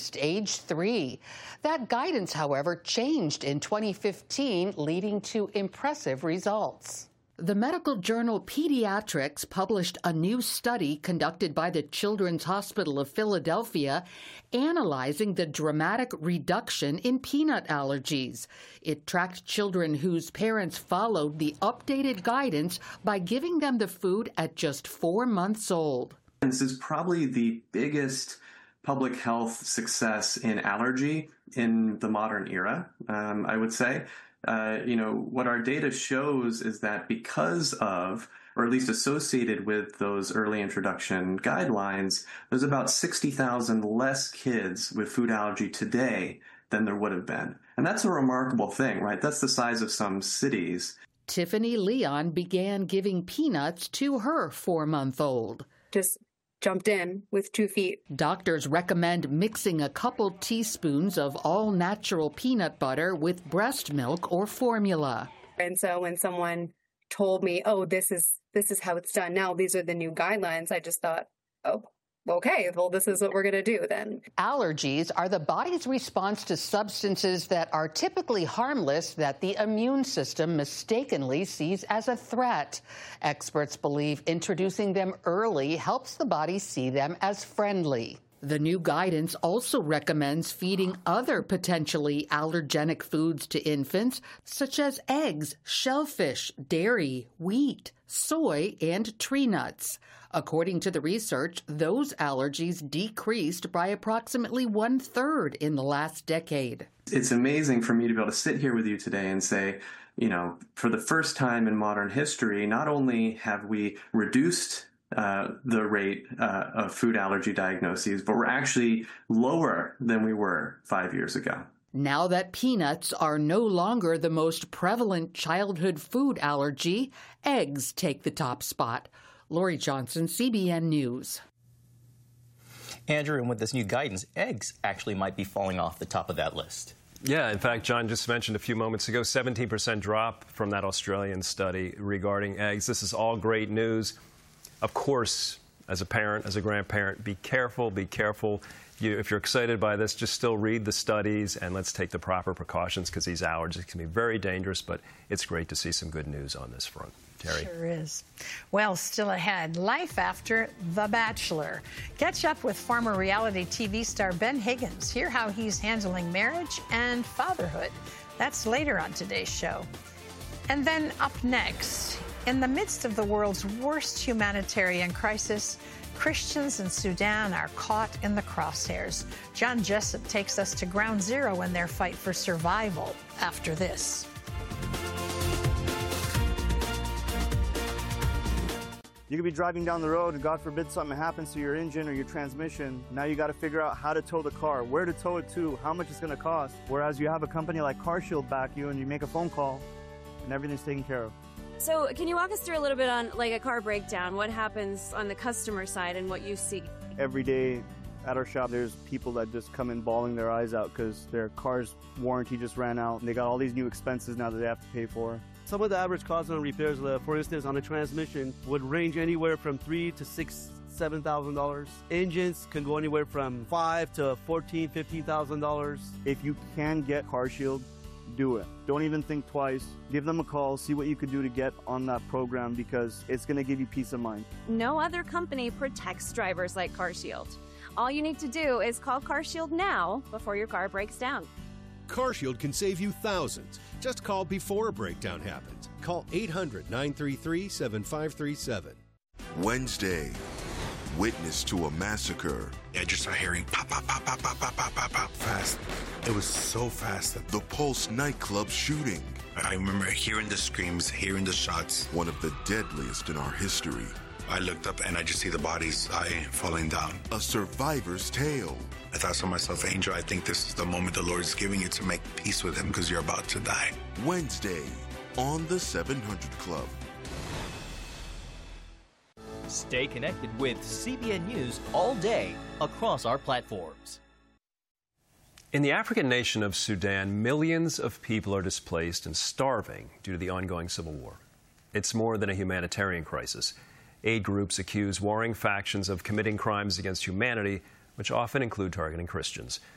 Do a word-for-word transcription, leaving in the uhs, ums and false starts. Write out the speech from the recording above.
least age three. That guidance, however, changed in twenty fifteen, leading to impressive results. The medical journal Pediatrics published a new study conducted by the Children's Hospital of Philadelphia analyzing the dramatic reduction in peanut allergies. It tracked children whose parents followed the updated guidance by giving them the food at just four months old. This is probably the biggest public health success in allergy in the modern era, um, I would say. Uh, you know, what our data shows is that because of, or at least associated with those early introduction guidelines, there's about sixty thousand less kids with food allergy today than there would have been. And that's a remarkable thing, right? That's the size of some cities. Tiffany Leon began giving peanuts to her four-month-old. Just jumped in with two feet. Doctors recommend mixing a couple teaspoons of all-natural peanut butter with breast milk or formula. And so when someone told me, oh, this is this is how it's done now, these are the new guidelines, I just thought, oh, okay, well, this is what we're going to do then. Allergies are the body's response to substances that are typically harmless that the immune system mistakenly sees as a threat. Experts believe introducing them early helps the body see them as friendly. The new guidance also recommends feeding other potentially allergenic foods to infants, such as eggs, shellfish, dairy, wheat, soy, and tree nuts. According to the research, those allergies decreased by approximately one-third in the last decade. It's amazing for me to be able to sit here with you today and say, you know, for the first time in modern history, not only have we reduced uh, the rate uh, of food allergy diagnoses, but we're actually lower than we were five years ago. Now that peanuts are no longer the most prevalent childhood food allergy, eggs take the top spot. Lori Johnson, C B N News. Andrew, and with this new guidance, eggs actually might be falling off the top of that list. Yeah, in fact, John just mentioned a few moments ago, seventeen percent drop from that Australian study regarding eggs. This is all great news. Of course, as a parent, as a grandparent, be careful, be careful. You, if you're excited by this, just still read the studies and let's take the proper precautions because these allergies can be very dangerous, but it's great to see some good news on this front. Terry. Sure is. Well, still ahead, life after The Bachelor. Catch up with former reality T V star Ben Higgins. Hear how he's handling marriage and fatherhood. That's later on today's show. And then up next, in the midst of the world's worst humanitarian crisis, Christians in Sudan are caught in the crosshairs. John Jessup takes us to ground zero in their fight for survival after this. You could be driving down the road and God forbid something happens to your engine or your transmission. Now you got to figure out how to tow the car, where to tow it to, how much it's going to cost. Whereas you have a company like CarShield back you and you make a phone call and everything's taken care of. So can you walk us through a little bit on like a car breakdown? What happens on the customer side and what you see? Every day at our shop, there's people that just come in bawling their eyes out because their car's warranty just ran out and they got all these new expenses now that they have to pay for. Some of the average costs on repairs, uh, for instance, on a transmission would range anywhere from three to six, seven thousand dollars. Engines can go anywhere from five to fourteen, fifteen thousand dollars. If you can get CarShield, do it. Don't even think twice. Give them a call. See what you could do to get on that program because it's going to give you peace of mind. No other company protects drivers like CarShield. All you need to do is call CarShield now before your car breaks down. CarShield can save you thousands. Just call before a breakdown happens. Call eight hundred, nine three three, seven five three seven. Wednesday, witness to a massacre. I just started hearing pop, pop, pop, pop, pop, pop, pop, pop, pop. Fast. It was so fast. The Pulse nightclub shooting. I remember hearing the screams, hearing the shots. One of the deadliest in our history. I looked up and I just see the bodies uh, falling down. A survivor's tale. I thought to myself, Angel, I think this is the moment the Lord is giving you to make peace with him because you're about to die. Wednesday on the seven hundred Club. Stay connected with C B N News all day across our platforms. In the African nation of Sudan, millions of people are displaced and starving due to the ongoing civil war. It's more than a humanitarian crisis. Aid groups accuse warring factions of committing crimes against humanity, which often include targeting Christians.